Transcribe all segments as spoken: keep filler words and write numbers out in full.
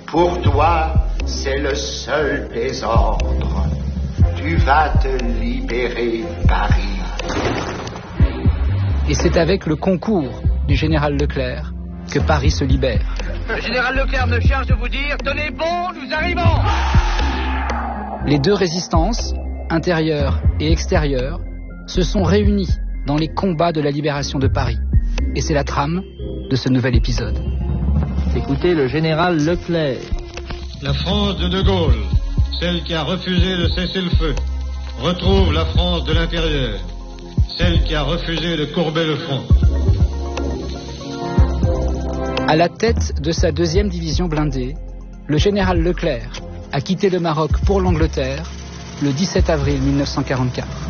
Pour toi, c'est le seul désordre. Tu vas te libérer, Paris. Et c'est avec le concours du général Leclerc que Paris se libère. Le général Leclerc me charge de vous dire « Tenez bon, nous arrivons !» Les deux résistances, intérieure et extérieure, se sont réunies dans les combats de la libération de Paris. Et c'est la trame de ce nouvel épisode. Écoutez le général Leclerc. La France de De Gaulle, celle qui a refusé de cesser le feu, retrouve la France de l'intérieur, celle qui a refusé de courber le front. À la tête de sa deuxième division blindée, le général Leclerc a quitté le Maroc pour l'Angleterre le dix-sept avril mille neuf cent quarante-quatre.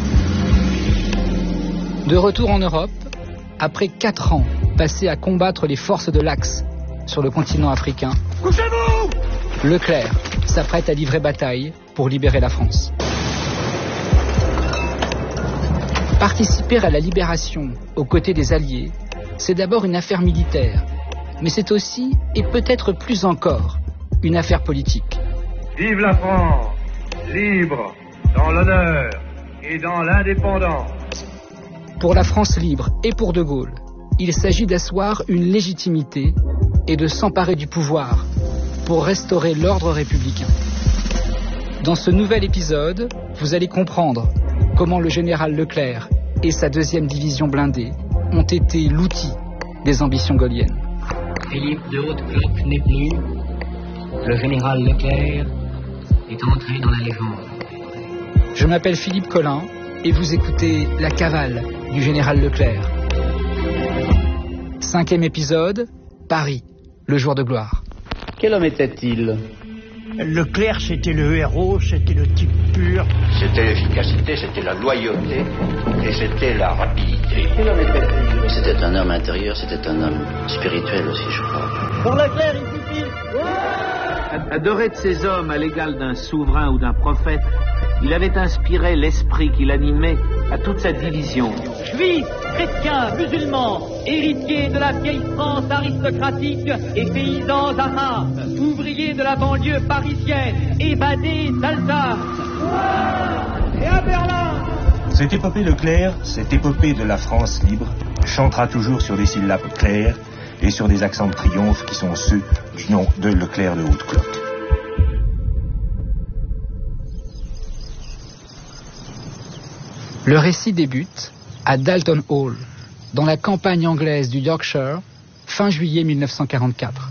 De retour en Europe, après quatre ans passés à combattre les forces de l'Axe sur le continent africain, Couchez-vous ! Leclerc s'apprête à livrer bataille pour libérer la France. Participer à la libération aux côtés des Alliés, c'est d'abord une affaire militaire, mais c'est aussi, et peut-être plus encore, une affaire politique. Vive la France, libre, dans l'honneur et dans l'indépendance. Pour la France libre et pour De Gaulle, il s'agit d'asseoir une légitimité et de s'emparer du pouvoir pour restaurer l'ordre républicain. Dans ce nouvel épisode, vous allez comprendre comment le général Leclerc et sa deuxième division blindée ont été l'outil des ambitions gaulliennes. Philippe de Haute-Cloque n'est plus. Le général Leclerc est entré dans la légende. Je m'appelle Philippe Collin et vous écoutez La Cavale du général Leclerc. Cinquième épisode, Paris, le jour de gloire. Quel homme était-il ? Leclerc, c'était le héros, c'était le type pur. C'était l'efficacité, c'était la loyauté et c'était la rapidité. Quel homme était-il ? C'était un homme intérieur, c'était un homme spirituel aussi, je crois. Pour Leclerc, il suffit. Adoré de ces hommes à l'égal d'un souverain ou d'un prophète, il avait inspiré l'esprit qui l'animait à toute sa division. Juifs, chrétiens, musulmans, héritiers de la vieille France aristocratique et paysans arabes, ouvriers de la banlieue parisienne, évadés d'Alsace. Et à Berlin. Cette épopée Leclerc, cette épopée de la France libre, chantera toujours sur des syllabes claires et sur des accents de triomphe qui sont ceux du nom de Leclerc de Haute-Cloque. Le récit débute à Dalton Hall, dans la campagne anglaise du Yorkshire, fin juillet mille neuf cent quarante-quatre.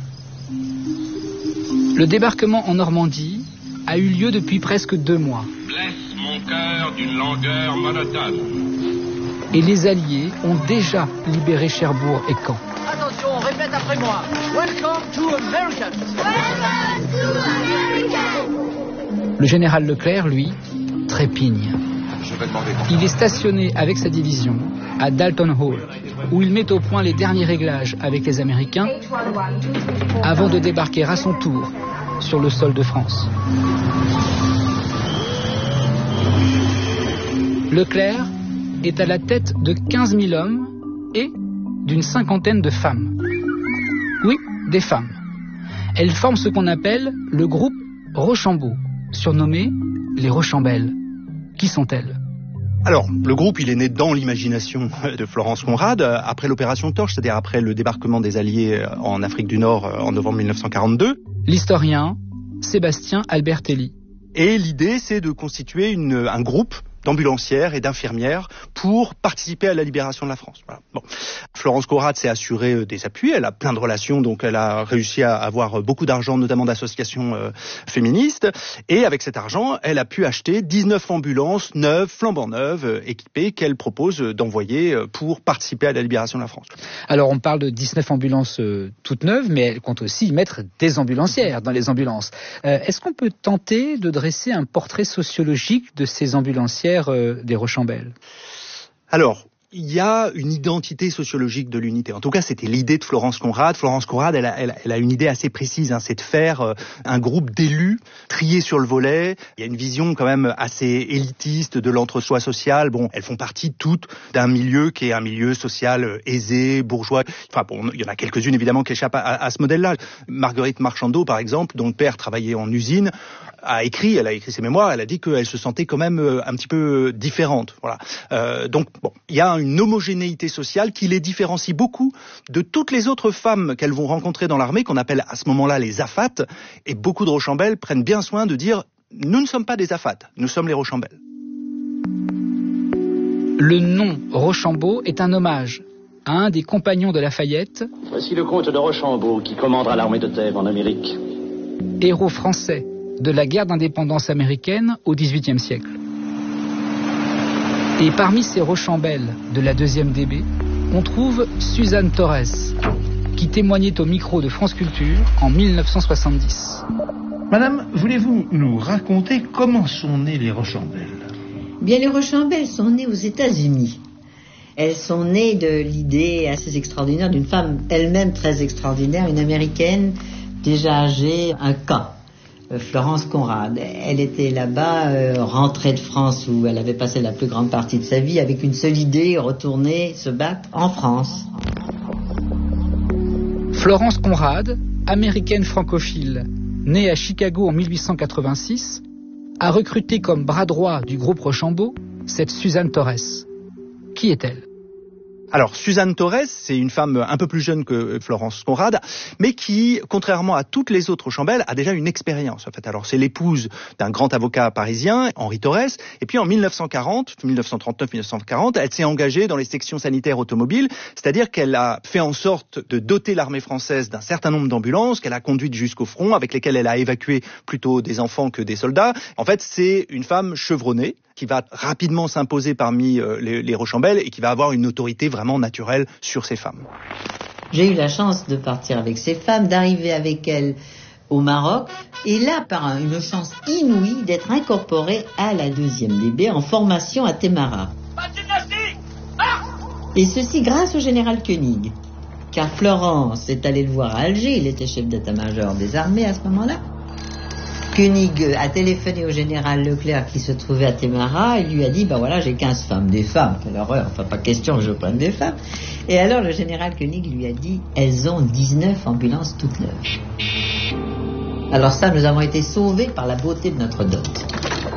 Le débarquement en Normandie a eu lieu depuis presque deux mois. Blesse mon cœur d'une langueur monotone. Et les Alliés ont déjà libéré Cherbourg et Caen. Attention, répète après moi. Welcome to America. Welcome to America. Le général Leclerc, lui, trépigne. Il est stationné avec sa division à Dalton Hall, où il met au point les derniers réglages avec les Américains avant de débarquer à son tour sur le sol de France. Leclerc est à la tête de quinze mille hommes et d'une cinquantaine de femmes. Oui, des femmes. Elles forment ce qu'on appelle le groupe Rochambeau, surnommé les Rochambelles. Qui sont-elles ? Alors, le groupe, il est né dans l'imagination de Florence Conrad, après l'opération Torche, c'est-à-dire après le débarquement des Alliés en Afrique du Nord en novembre mille neuf cent quarante-deux. L'historien Sébastien Albertelli. Et l'idée, c'est de constituer une, un groupe d'ambulancières et d'infirmières pour participer à la libération de la France. Voilà. Bon. Florence Conrad s'est assurée des appuis, elle a plein de relations, donc elle a réussi à avoir beaucoup d'argent, notamment d'associations euh, féministes, et avec cet argent, elle a pu acheter dix-neuf ambulances neuves, flambant neuves, euh, équipées, qu'elle propose d'envoyer pour participer à la libération de la France. Alors on parle de dix-neuf ambulances euh, toutes neuves, mais elle compte aussi y mettre des ambulancières dans les ambulances. Euh, est-ce qu'on peut tenter de dresser un portrait sociologique de ces ambulancières des Rochambelles ? Alors, il y a une identité sociologique de l'unité. En tout cas, c'était l'idée de Florence Conrad. Florence Conrad, elle a, elle a, elle a une idée assez précise, hein, c'est de faire euh, un groupe d'élus triés sur le volet. Il y a une vision quand même assez élitiste de l'entre-soi social. Bon, elles font partie toutes d'un milieu qui est un milieu social euh, aisé, bourgeois. Enfin bon, il y en a quelques-unes évidemment qui échappent à, à, à ce modèle-là. Marguerite Marchandeau, par exemple, dont le père travaillait en usine, a écrit, elle a écrit ses mémoires, elle a dit qu'elle se sentait quand même euh, un petit peu différente. Voilà. Euh, donc bon, il y a une homogénéité sociale qui les différencie beaucoup de toutes les autres femmes qu'elles vont rencontrer dans l'armée, qu'on appelle à ce moment-là les afates, et beaucoup de Rochambeau prennent bien soin de dire « nous ne sommes pas des afates, nous sommes les Rochambeau ». Le nom Rochambeau est un hommage à un des compagnons de Lafayette. Voici le comte de Rochambeau qui commandera l'armée de Thèbes en Amérique. Héros français de la guerre d'indépendance américaine au dix-huitième siècle. Et parmi ces Rochambelles de la deuxième D B, on trouve Suzanne Torres, qui témoignait au micro de France Culture en mille neuf cent soixante-dix. Madame, voulez-vous nous raconter comment sont nées les Rochambelles ? Bien, les Rochambelles sont nées aux États-Unis. Elles sont nées de l'idée assez extraordinaire d'une femme elle-même très extraordinaire, une Américaine déjà âgée, un cas. Florence Conrad. Elle était là-bas, euh, rentrée de France où elle avait passé la plus grande partie de sa vie avec une seule idée, retourner se battre en France. Florence Conrad, américaine francophile, née à Chicago en mille huit cent quatre-vingt-six, a recruté comme bras droit du groupe Rochambeau cette Suzanne Torres. Qui est-elle ? Alors, Suzanne Torres, c'est une femme un peu plus jeune que Florence Conrad, mais qui, contrairement à toutes les autres Rochambeau, a déjà une expérience, en fait. Alors, c'est l'épouse d'un grand avocat parisien, Henri Torres, et puis en mille neuf cent quarante, mille neuf cent trente-neuf mille neuf cent quarante, elle s'est engagée dans les sections sanitaires automobiles, c'est-à-dire qu'elle a fait en sorte de doter l'armée française d'un certain nombre d'ambulances, qu'elle a conduites jusqu'au front, avec lesquelles elle a évacué plutôt des enfants que des soldats. En fait, c'est une femme chevronnée, qui va rapidement s'imposer parmi euh, les, les Rochambeau et qui va avoir une autorité vraiment naturelle sur ces femmes. J'ai eu la chance de partir avec ces femmes, d'arriver avec elles au Maroc, et là, par une chance inouïe, d'être incorporée à la deuxième D B en formation à Témara. Et ceci grâce au général Koenig, car Florence est allée le voir à Alger, il était chef d'état-major des armées à ce moment-là. Koenig a téléphoné au général Leclerc qui se trouvait à Témara et lui a dit, ben voilà, j'ai quinze femmes, des femmes, quelle horreur, enfin pas question que je prenne des femmes. Et alors le général Koenig lui a dit, elles ont dix-neuf ambulances toutes neuves. Alors ça, nous avons été sauvés par la beauté de notre dot.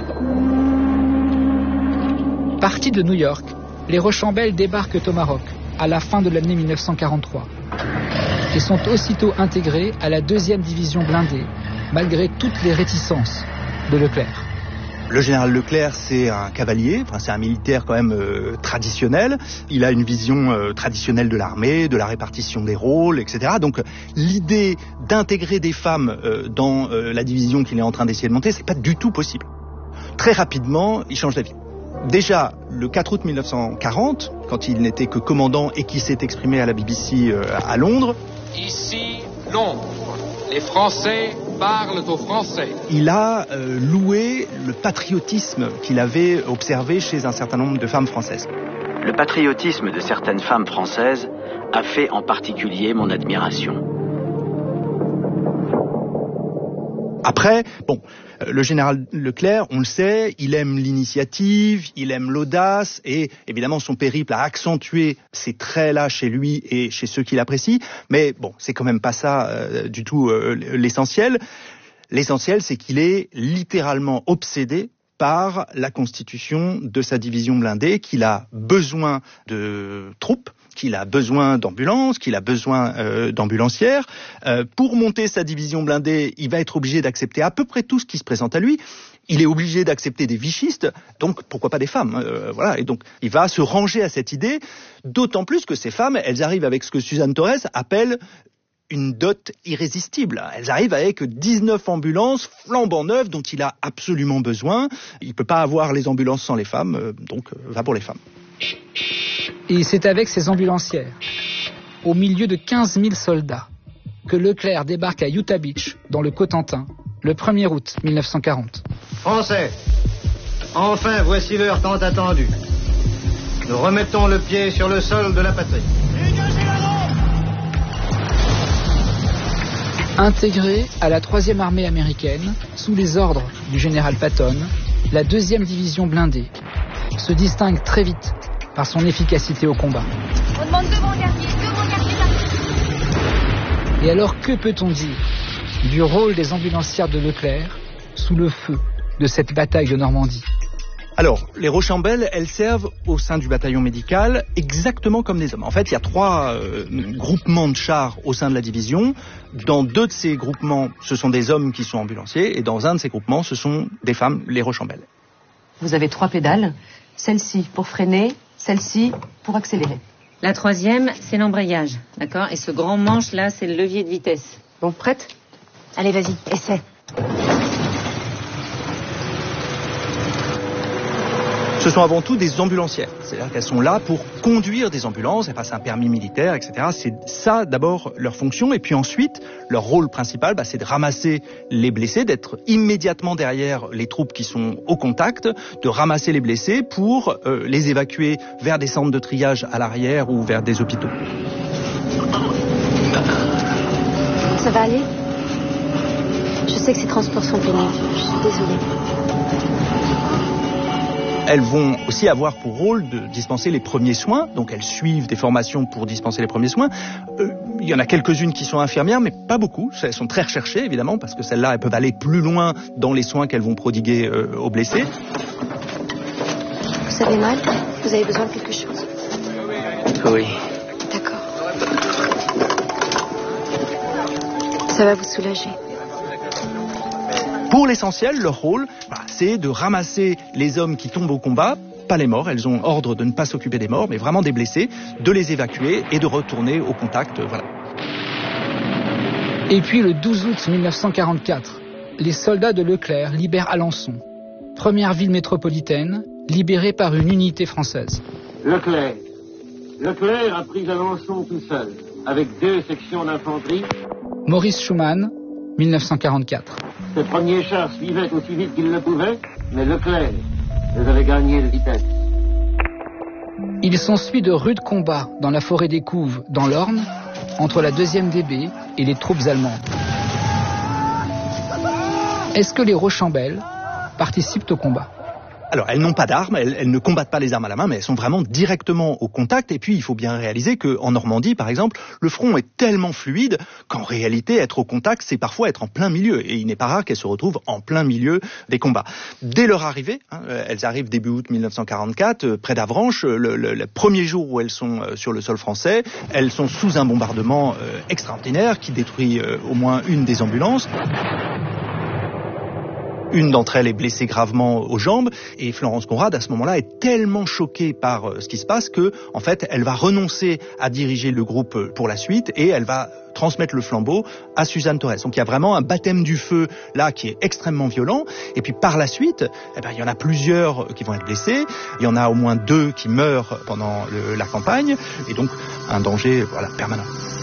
Partis de New York, les Rochambeau débarquent au Maroc à la fin de l'année mille neuf cent quarante-trois et sont aussitôt intégrés à la deuxième division blindée, malgré toutes les réticences de Leclerc. Le général Leclerc, c'est un cavalier, enfin, c'est un militaire quand même euh, traditionnel. Il a une vision euh, traditionnelle de l'armée, de la répartition des rôles, et cetera. Donc l'idée d'intégrer des femmes euh, dans euh, la division qu'il est en train d'essayer de monter, c'est pas du tout possible. Très rapidement, il change d'avis. Déjà, le quatre août mille neuf cent quarante, quand il n'était que commandant et qui s'est exprimé à la B B C euh, à Londres. Ici, Londres. Les Français parlent aux Français. Il a euh, loué le patriotisme qu'il avait observé chez un certain nombre de femmes françaises. Le patriotisme de certaines femmes françaises a fait en particulier mon admiration. Après, bon, le général Leclerc, on le sait, il aime l'initiative, il aime l'audace, et évidemment son périple a accentué ces traits-là chez lui et chez ceux qui l'apprécient, mais bon, c'est quand même pas ça euh, du tout euh, l'essentiel. L'essentiel, c'est qu'il est littéralement obsédé par la constitution de sa division blindée, qu'il a besoin de troupes, qu'il a besoin d'ambulances, qu'il a besoin euh, d'ambulancières. Euh, pour monter sa division blindée, il va être obligé d'accepter à peu près tout ce qui se présente à lui. Il est obligé d'accepter des vichistes, donc pourquoi pas des femmes, euh, voilà. Et donc il va se ranger à cette idée, d'autant plus que ces femmes, elles arrivent avec ce que Suzanne Torres appelle une dot irrésistible. Elles arrivent avec dix-neuf ambulances flambant neuves dont il a absolument besoin. Il ne peut pas avoir les ambulances sans les femmes, euh, donc euh, va pour les femmes. Et c'est avec ces ambulancières, au milieu de quinze mille soldats, que Leclerc débarque à Utah Beach, dans le Cotentin, le premier août mille neuf cent quarante. Français, enfin voici l'heure tant attendue. Nous remettons le pied sur le sol de la patrie. Intégrée à la troisième armée américaine, sous les ordres du général Patton, la deuxième division blindée se distingue très vite par son efficacité au combat. On demande deux brancardiers, deux brancardiers là. Et alors, que peut-on dire du rôle des ambulancières de Leclerc sous le feu de cette bataille de Normandie? Alors, les Rochambeaux, elles servent au sein du bataillon médical exactement comme des hommes. En fait, il y a trois euh, groupements de chars au sein de la division. Dans deux de ces groupements, ce sont des hommes qui sont ambulanciers, et dans un de ces groupements, ce sont des femmes, les Rochambeaux. Vous avez trois pédales, celle-ci pour freiner, celle-ci pour accélérer. La troisième, c'est l'embrayage, d'accord? Et ce grand manche-là, c'est le levier de vitesse. Bon, prête? Allez, vas-y, essaie. Ce sont avant tout des ambulancières, c'est-à-dire qu'elles sont là pour conduire des ambulances, elles passent un permis militaire, et cetera. C'est ça d'abord leur fonction, et puis ensuite, leur rôle principal, bah, c'est de ramasser les blessés, d'être immédiatement derrière les troupes qui sont au contact, de ramasser les blessés pour euh, les évacuer vers des centres de triage à l'arrière ou vers des hôpitaux. Ça va aller? Je sais que ces transports sont pénibles, je suis désolée. Elles vont aussi avoir pour rôle de dispenser les premiers soins, donc elles suivent des formations pour dispenser les premiers soins. Euh, il y en a quelques-unes qui sont infirmières, mais pas beaucoup. Elles sont très recherchées, évidemment, parce que celles-là, elles peuvent aller plus loin dans les soins qu'elles vont prodiguer euh, aux blessés. Vous avez mal? Vous avez besoin de quelque chose? Oui. D'accord. Ça va vous soulager. Pour l'essentiel, leur rôle, bah, c'est de ramasser les hommes qui tombent au combat, pas les morts, elles ont ordre de ne pas s'occuper des morts, mais vraiment des blessés, de les évacuer et de retourner au contact, voilà. Et puis le douze août mille neuf cent quarante-quatre, les soldats de Leclerc libèrent Alençon, première ville métropolitaine, libérée par une unité française. Leclerc. Leclerc a pris Alençon tout seul, avec deux sections d'infanterie. Maurice Schumann, mille neuf cent quarante-quatre. Ces premiers chars suivaient aussi vite qu'ils le pouvaient, mais Leclerc les avait gagnés de vitesse. Il s'ensuit de rudes combats dans la forêt des Couves, dans l'Orne, entre la deuxième D B et les troupes allemandes. Est-ce que les Rochambeaux participent au combat? Alors, elles n'ont pas d'armes, elles, elles ne combattent pas les armes à la main, mais elles sont vraiment directement au contact. Et puis, il faut bien réaliser qu'en Normandie, par exemple, le front est tellement fluide qu'en réalité, être au contact, c'est parfois être en plein milieu. Et il n'est pas rare qu'elles se retrouvent en plein milieu des combats. Dès leur arrivée, hein, elles arrivent début août mille neuf cent quarante-quatre, euh, près d'Avranches, le, le, le premier jour où elles sont euh, sur le sol français, elles sont sous un bombardement euh, extraordinaire qui détruit euh, au moins une des ambulances. Une d'entre elles est blessée gravement aux jambes et Florence Conrad, à ce moment-là, est tellement choquée par ce qui se passe que, en fait, elle va renoncer à diriger le groupe pour la suite et elle va transmettre le flambeau à Suzanne Torres. Donc il y a vraiment un baptême du feu là qui est extrêmement violent. Et puis par la suite, eh ben, il y en a plusieurs qui vont être blessés. Il y en a au moins deux qui meurent pendant le, la campagne et donc un danger, voilà, permanent.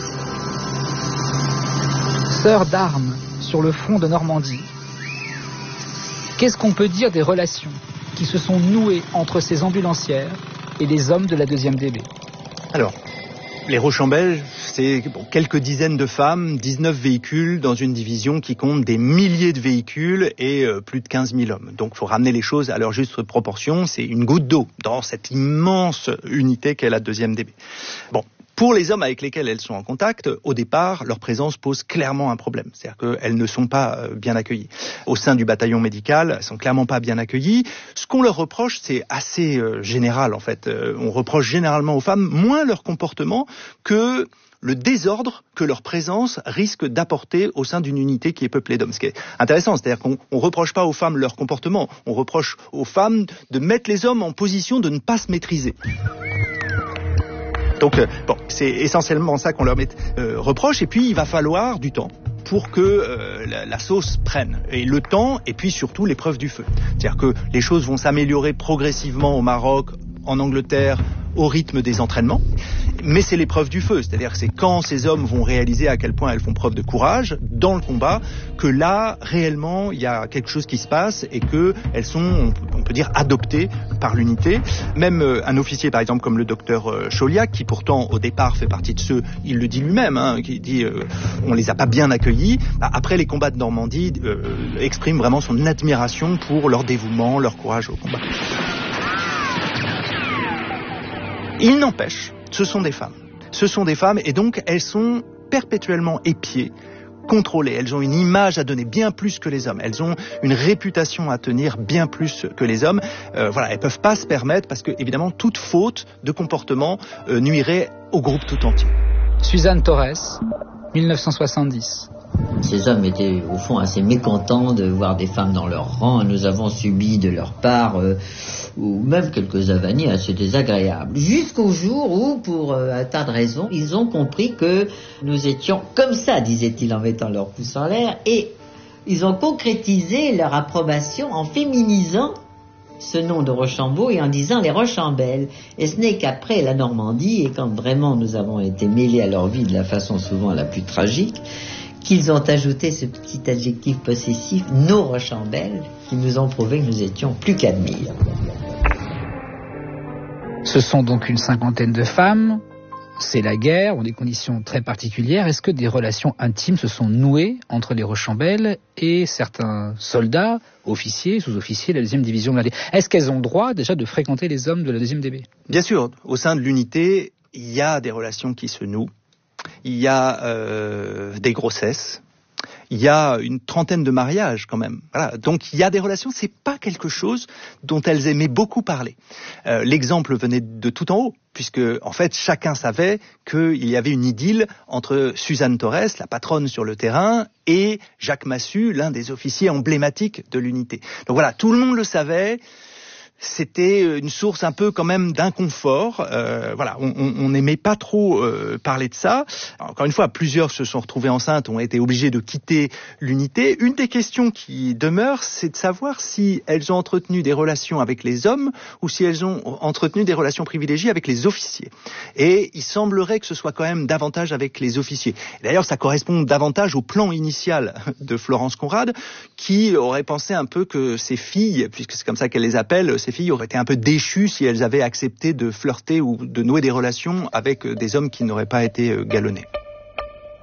Sœurs d'armes sur le front de Normandie. Qu'est-ce qu'on peut dire des relations qui se sont nouées entre ces ambulancières et les hommes de la deuxième D B? Alors, les Rochambeaux, c'est bon, quelques dizaines de femmes, dix-neuf véhicules dans une division qui compte des milliers de véhicules et euh, plus de quinze mille hommes. Donc il faut ramener les choses à leur juste proportion. C'est une goutte d'eau dans cette immense unité qu'est la deuxième D B. Bon. Pour les hommes avec lesquels elles sont en contact, au départ, leur présence pose clairement un problème. C'est-à-dire qu'elles ne sont pas bien accueillies. Au sein du bataillon médical, elles sont clairement pas bien accueillies. Ce qu'on leur reproche, c'est assez euh, général en fait. Euh, on reproche généralement aux femmes moins leur comportement que le désordre que leur présence risque d'apporter au sein d'une unité qui est peuplée d'hommes. Ce qui est intéressant, c'est-à-dire qu'on ne reproche pas aux femmes leur comportement, on reproche aux femmes de mettre les hommes en position de ne pas se maîtriser. Donc, euh, bon, c'est essentiellement ça qu'on leur met, euh, reproche. Et puis, il va falloir du temps pour que euh, la, la sauce prenne. Et le temps, et puis surtout l'épreuve du feu. C'est-à-dire que les choses vont s'améliorer progressivement au Maroc, en Angleterre, au rythme des entraînements. Mais c'est l'épreuve du feu, c'est-à-dire que c'est quand ces hommes vont réaliser à quel point elles font preuve de courage dans le combat que là, réellement, il y a quelque chose qui se passe et qu'elles sont, on peut dire, adoptées par l'unité. Même un officier, par exemple, comme le docteur Chauliac, qui pourtant, au départ, fait partie de ceux, il le dit lui-même, hein, qui dit euh, on les a pas bien accueillis, bah, après les combats de Normandie, euh, exprime vraiment son admiration pour leur dévouement, leur courage au combat. Il n'empêche, ce sont des femmes. Ce sont des femmes et donc elles sont perpétuellement épiées, contrôlées. Elles ont une image à donner bien plus que les hommes. Elles ont une réputation à tenir bien plus que les hommes. Euh, voilà, elles peuvent pas se permettre parce que évidemment toute faute de comportement euh, nuirait au groupe tout entier. Suzanne Torres, dix-neuf cent soixante-dix. Ces hommes étaient au fond assez mécontents de voir des femmes dans leur rang. Nous avons subi de leur part euh, ou même quelques avanies assez désagréables. Jusqu'au jour où, pour euh, un tas de raisons, ils ont compris que nous étions comme ça, disaient-ils en mettant leur pouce en l'air, et ils ont concrétisé leur approbation en féminisant ce nom de Rochambeau et en disant les Rochambelles. Et ce n'est qu'après la Normandie, et quand vraiment nous avons été mêlés à leur vie de la façon souvent la plus tragique, qu'ils ont ajouté ce petit adjectif possessif, nos Rochambelles, qui nous ont prouvé que nous étions plus qu'admires. Ce sont donc une cinquantaine de femmes, c'est la guerre, dans des conditions très particulières. Est-ce que des relations intimes se sont nouées entre les Rochambelles et certains soldats, officiers, sous-officiers de la deuxième division blindée? Est-ce qu'elles ont le droit déjà de fréquenter les hommes de la deuxième D B? Bien sûr, au sein de l'unité, il y a des relations qui se nouent. Il y a euh, des grossesses, il y a une trentaine de mariages quand même. Voilà. Donc il y a des relations, c'est pas quelque chose dont elles aimaient beaucoup parler. Euh, l'exemple venait de tout en haut, puisque en fait chacun savait qu'il y avait une idylle entre Suzanne Torres, la patronne sur le terrain, et Jacques Massu, l'un des officiers emblématiques de l'unité. Donc voilà, tout le monde le savait. C'était une source un peu quand même d'inconfort. Euh, voilà, on n'aimait pas trop euh, parler de ça. Alors, encore une fois, plusieurs se sont retrouvés enceintes, ont été obligés de quitter l'unité. Une des questions qui demeure, c'est de savoir si elles ont entretenu des relations avec les hommes ou si elles ont entretenu des relations privilégiées avec les officiers. Et il semblerait que ce soit quand même davantage avec les officiers. D'ailleurs, ça correspond davantage au plan initial de Florence Conrad, qui aurait pensé un peu que ses filles, puisque c'est comme ça qu'elle les appelle, ces filles auraient été un peu déchues si elles avaient accepté de flirter ou de nouer des relations avec des hommes qui n'auraient pas été galonnés.